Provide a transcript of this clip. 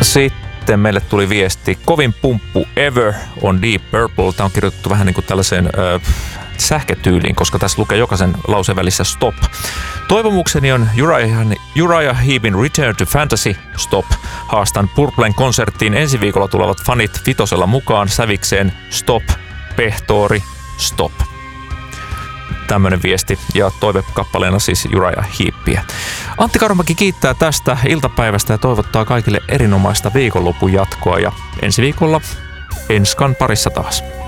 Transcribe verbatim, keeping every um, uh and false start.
Sitten meille tuli viesti, kovin pumppu ever on Deep Purple. Tämä on kirjoitettu vähän niin kuin tällaiseen äh, sähkötyyliin, koska tässä lukee jokaisen lauseen välissä stop. Toivomukseni on Uriah, Uriah Heepin Return to Fantasy, stop. Haastan Purplen konserttiin ensi viikolla tulevat fanit vitosella mukaan sävikseen stop, pehtoori, stop. Tämmöinen viesti ja toivekappaleena siis Uriah Heepiä. Antti Karomäki kiittää tästä iltapäivästä ja toivottaa kaikille erinomaista viikonlopun jatkoa ja ensi viikolla Enskan parissa taas.